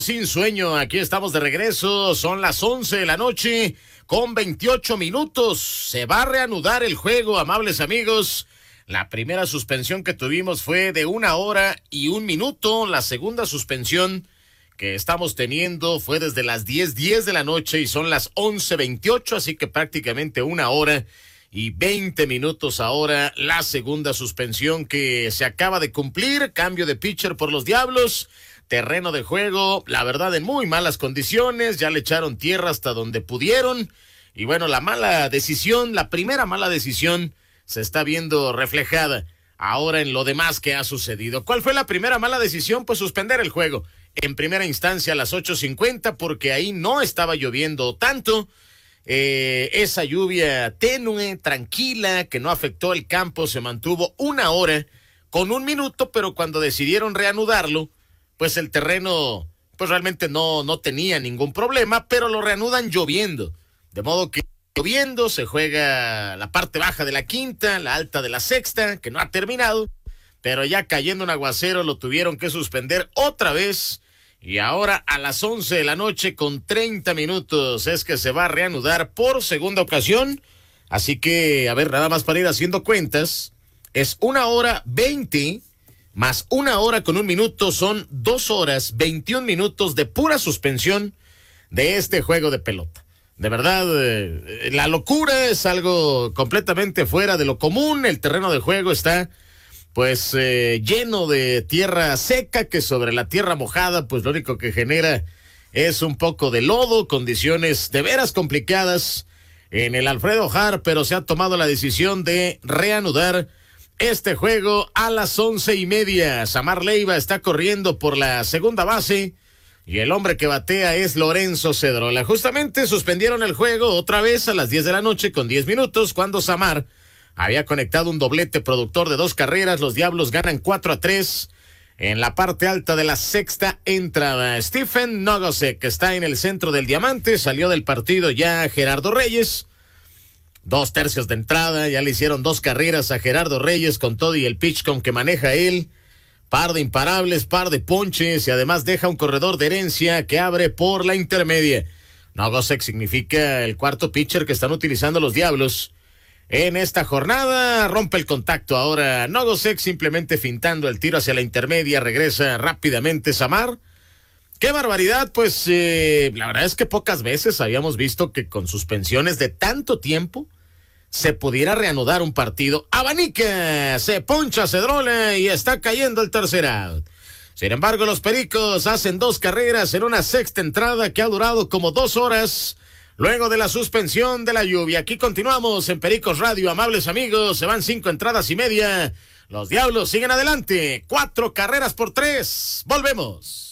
Sin sueño, aquí estamos de regreso, son las 11 de la noche con 28 minutos, se va a reanudar el juego, amables amigos. La primera suspensión que tuvimos fue de 1 hora y 1 minuto, la segunda suspensión que estamos teniendo fue desde las 10:10 de la noche y son las 11:28, así que prácticamente 1 hora y 20 minutos ahora, la segunda suspensión que se acaba de cumplir, cambio de pitcher por los Diablos. Terreno de juego, la verdad, en muy malas condiciones, ya le echaron tierra hasta donde pudieron, y bueno, la mala decisión, la primera mala decisión, se está viendo reflejada ahora en lo demás que ha sucedido. ¿Cuál fue la primera mala decisión? Pues suspender el juego, en primera instancia a las 8:50, porque ahí no estaba lloviendo tanto, esa lluvia tenue, tranquila, que no afectó el campo, se mantuvo 1 hora con 1 minuto, pero cuando decidieron reanudarlo, pues el terreno, pues realmente no tenía ningún problema, pero lo reanudan lloviendo. De modo que lloviendo se juega la parte baja de la quinta, la alta de la sexta, que no ha terminado, pero ya cayendo un aguacero lo tuvieron que suspender otra vez. Y ahora a las 11 de la noche con 30 minutos es que se va a reanudar por segunda ocasión. Así que, a ver, nada más para ir haciendo cuentas, es 1 hora 20 más 1 hora con 1 minuto, son 2 horas 21 minutos de pura suspensión de este juego de pelota. De verdad, la locura es algo completamente fuera de lo común. El terreno de juego está pues lleno de tierra seca, que sobre la tierra mojada pues lo único que genera es un poco de lodo, condiciones de veras complicadas en el Alfredo Harp, pero se ha tomado la decisión de reanudar este juego a las 11:30. Samar Leiva está corriendo por la segunda base y el hombre que batea es Lorenzo Cedrola. Justamente suspendieron el juego otra vez a las 10 de la noche con 10 minutos cuando Samar había conectado un doblete productor de 2 carreras. Los Diablos ganan 4-3. En la parte alta de la sexta entrada, Stephen Nogosek, que está en el centro del diamante, salió del partido ya Gerardo Reyes. 2 tercios de entrada, ya le hicieron 2 carreras a Gerardo Reyes con todo y el pitch con que maneja él. Par de imparables, par de ponches y además deja un corredor de herencia que abre por la intermedia. Nogosek significa el cuarto pitcher que están utilizando los Diablos en esta jornada. Rompe el contacto ahora Nogosek, simplemente fintando el tiro hacia la intermedia, regresa rápidamente Samar. ¡Qué barbaridad! Pues la verdad es que pocas veces habíamos visto que con suspensiones de tanto tiempo se pudiera reanudar un partido. Abanica, se poncha Cedrola y está cayendo el tercer out. Sin embargo, los Pericos hacen 2 carreras en una sexta entrada que ha durado como 2 horas luego de la suspensión de la lluvia. Aquí continuamos en Pericos Radio, amables amigos, se van 5 entradas y media. Los Diablos siguen adelante, 4 carreras por 3. Volvemos.